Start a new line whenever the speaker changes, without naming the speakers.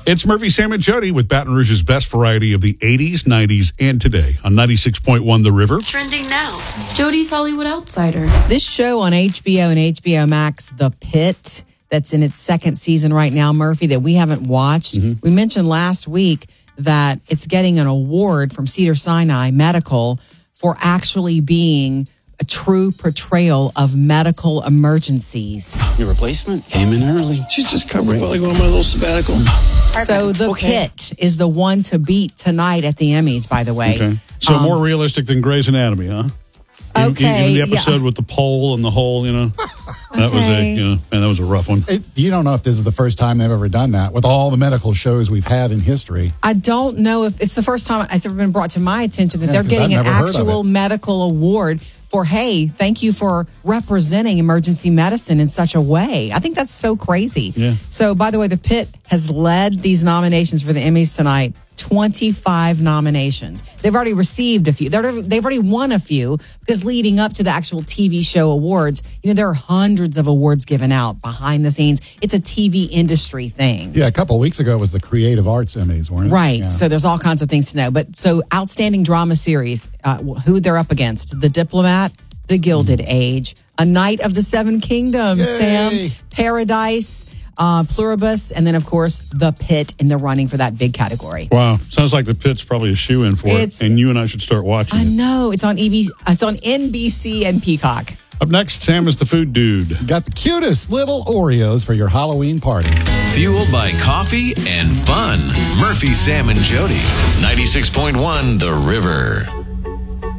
It's Murphy, Sam, and Jody with Baton Rouge's best variety of the 80s, 90s, and today on 96.1 The River.
Trending now, Jody's Hollywood Outsider.
This show on HBO and HBO Max, The Pit, that's in its second season right now, Murphy, that we haven't watched. We mentioned last week that it's getting an award from Cedars-Sinai Medical for actually being a true portrayal of medical emergencies.
Your replacement came in early.
She's just covering while I go on my little sabbatical.
So The Pit is the one to beat tonight at the Emmys, by the way.
Okay. So more realistic than Grey's Anatomy, huh?
Okay,
Even the episode with the pole and the hole, that was a rough one.
You don't know if this is the first time they've ever done that with all the medical shows we've had in history.
I don't know if it's the first time it's ever been brought to my attention that they're getting an actual medical award for, hey, thank you for representing emergency medicine in such a way. I think that's so crazy.
Yeah.
So, by the way, The Pit has led these nominations for the Emmys tonight. 25 nominations. They've already received a few. They've already won a few because leading up to the actual TV show awards, there are hundreds of awards given out behind the scenes. It's a TV industry thing.
Yeah, a couple of weeks ago was the Creative Arts Emmys, weren't it?
Right.
Yeah.
So there's all kinds of things to know. But so outstanding drama series, who they're up against: The Diplomat, The Gilded Age, A Knight of the Seven Kingdoms,
Yay!
Sam, Paradise, Pluribus, and then, of course, The Pit in the running for that big category.
Wow. Sounds like The Pit's probably a shoe-in for it, and you and I should start watching
I
it.
know. It's on NBC and Peacock.
Up next, Sam is the food dude.
Got the cutest little Oreos for your Halloween parties.
Fueled by coffee and fun. Murphy, Sam, and Jody. 96.1 The River.